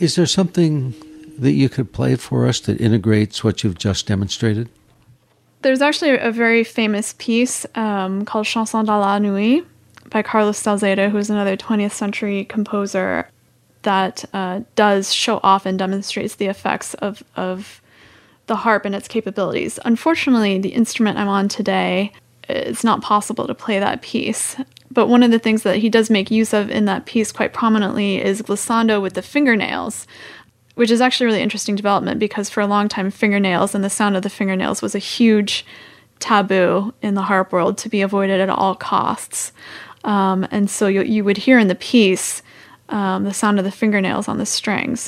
Is there something that you could play for us that integrates what you've just demonstrated? There's actually a very famous piece called Chanson de la Nuit by Carlos Salcedo, who is another 20th century composer that does show off and demonstrates the effects of the harp and its capabilities. Unfortunately, the instrument I'm on today, it's not possible to play that piece. But one of the things that he does make use of in that piece quite prominently is glissando with the fingernails, which is actually a really interesting development because for a long time, fingernails and the sound of the fingernails was a huge taboo in the harp world to be avoided at all costs. And so you would hear in the piece the sound of the fingernails on the strings.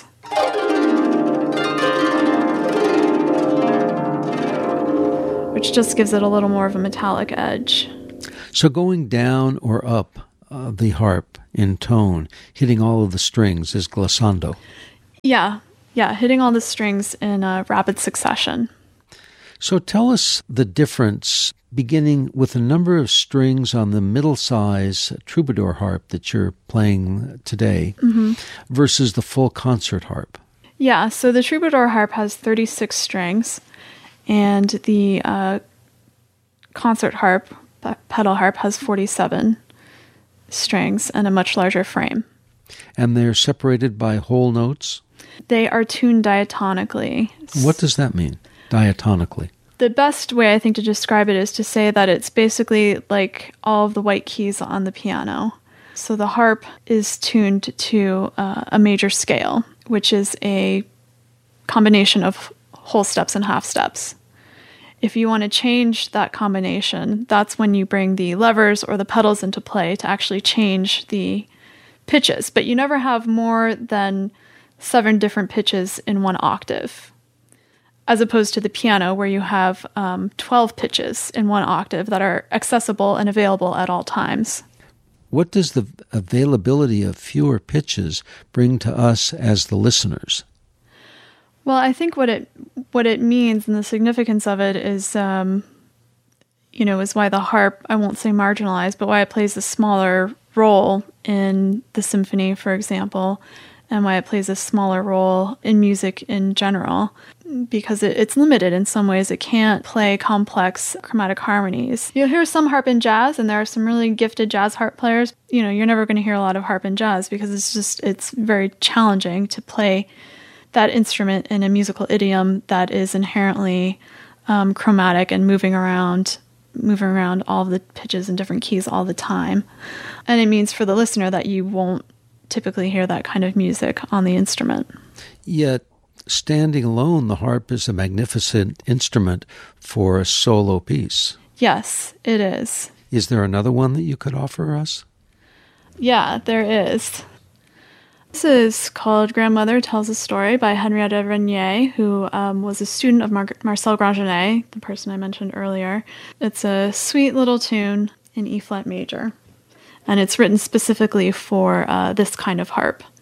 Which just gives it a little more of a metallic edge. So going down or up the harp in tone, hitting all of the strings is glissando. Yeah, hitting all the strings in a rapid succession. So tell us the difference, beginning with the number of strings on the middle-size troubadour harp that you're playing today versus the full concert harp. Yeah, so the troubadour harp has 36 strings, and the concert harp, pedal harp, has 47 strings and a much larger frame. And they're separated by whole notes? They are tuned diatonically. What does that mean, diatonically? The best way, I think, to describe it is to say that it's basically like all of the white keys on the piano. So the harp is tuned to a major scale, which is a combination of whole steps and half steps. If you want to change that combination, that's when you bring the levers or the pedals into play to actually change the pitches. But you never have more than 7 different pitches in one octave, as opposed to the piano where you have 12 pitches in one octave that are accessible and available at all times. What does the availability of fewer pitches bring to us as the listeners? Well, I think what it means and the significance of it is, is why the harp, I won't say marginalized, but why it plays a smaller role in the symphony, for example, and why it plays a smaller role in music in general, because it's limited in some ways. It can't play complex chromatic harmonies. You'll hear some harp in jazz, and there are some really gifted jazz harp players. You're never going to hear a lot of harp in jazz because it's very challenging to play that instrument in a musical idiom that is inherently chromatic and moving around all of the pitches and different keys all the time. And it means for the listener that you won't typically hear that kind of music on the instrument. Yet, standing alone, the harp is a magnificent instrument for a solo piece. Yes, it is. Is there another one that you could offer us? Yeah, there is. This is called Grandmother Tells a Story by Henrietta Regnier, who was a student of Marcel Grangenet, the person I mentioned earlier. It's a sweet little tune in E-flat major, and it's written specifically for this kind of harp.